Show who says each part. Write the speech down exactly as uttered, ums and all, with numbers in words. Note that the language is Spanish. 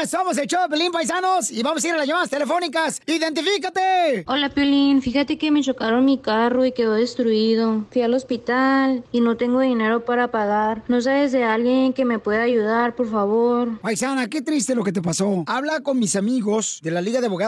Speaker 1: somos el show de Piolín, paisanos, y vamos a ir a las llamadas telefónicas. ¡Identifícate!
Speaker 2: Hola, Piolín. Fíjate que me chocaron mi carro y quedó destruido. Fui al hospital y no tengo dinero para pagar. ¿No sabes de alguien que me pueda ayudar, por favor?
Speaker 1: Paisana, qué triste lo que te pasó. Habla con mis amigos de la Liga de Abogados